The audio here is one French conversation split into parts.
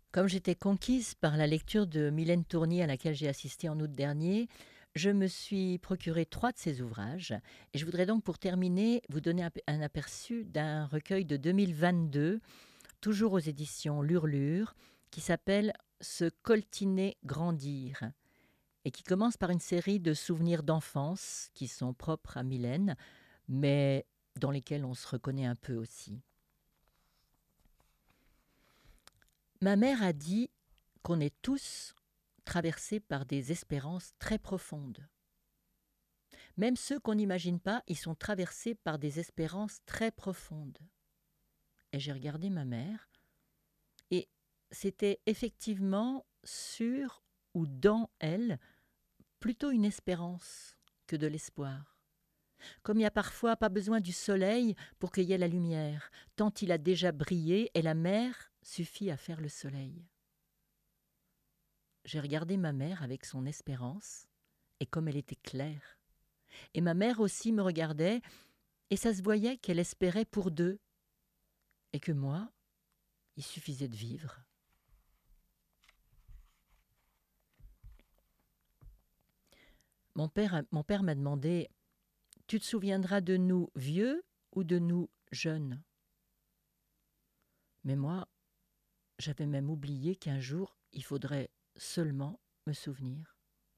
Comme j'étais conquise par la lecture de Mylène Tournier à laquelle j'ai assisté en août dernier, je me suis procuré 3 de ses ouvrages et je voudrais donc pour terminer vous donner un aperçu d'un recueil de 2022, toujours aux éditions L'Urlure, qui s'appelle Se coltiner grandir et qui commence par une série de souvenirs d'enfance qui sont propres à Mylène, mais dans lesquels on se reconnaît un peu aussi. Ma mère a dit qu'on est tous traversés par des espérances très profondes. Même ceux qu'on n'imagine pas, ils sont traversés par des espérances très profondes. Et j'ai regardé ma mère, et c'était effectivement sur ou dans elle plutôt une espérance que de l'espoir. Comme il n'y a parfois pas besoin du soleil pour qu'il y ait la lumière, tant il a déjà brillé et la mer suffit à faire le soleil. J'ai regardé ma mère avec son espérance, et comme elle était claire. Et ma mère aussi me regardait, et ça se voyait qu'elle espérait pour deux, et que moi, il suffisait de vivre. Mon père m'a demandé « Tu te souviendras de nous vieux ou de nous jeunes ?» Mais moi, j'avais même oublié qu'un jour, il faudrait seulement me souvenir.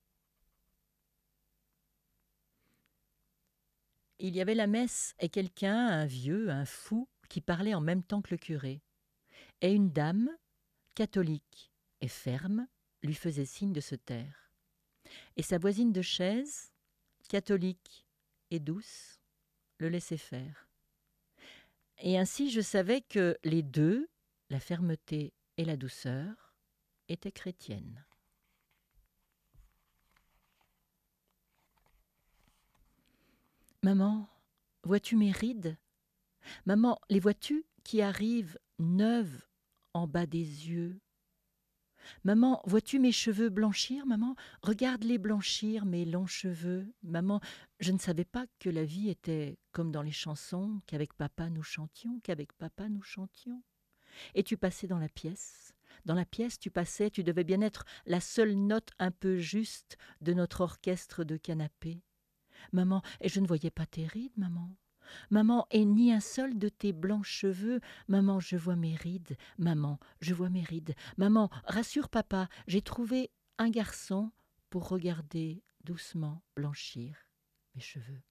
Il y avait la messe et quelqu'un, un vieux, un fou, qui parlait en même temps que le curé. Et une dame, catholique et ferme, lui faisait signe de se taire. Et sa voisine de chaise, catholique et douce, le laissait faire. Et ainsi je savais que les deux, la fermeté et la douceur, étaient chrétiennes. Maman, vois-tu mes rides ? Maman, les vois-tu qui arrivent neuves en bas des yeux ? Maman, vois-tu mes cheveux blanchir, maman ? Regarde-les blanchir, mes longs cheveux. Maman, je ne savais pas que la vie était comme dans les chansons, qu'avec papa nous chantions, qu'avec papa nous chantions. Et tu passais dans la pièce. Dans la pièce, tu passais, tu devais bien être la seule note un peu juste de notre orchestre de canapé. Maman, et je ne voyais pas tes rides, maman. Maman, et ni un seul de tes blancs cheveux. Maman, je vois mes rides. Maman, je vois mes rides. Maman, rassure papa, j'ai trouvé un garçon pour regarder doucement blanchir mes cheveux.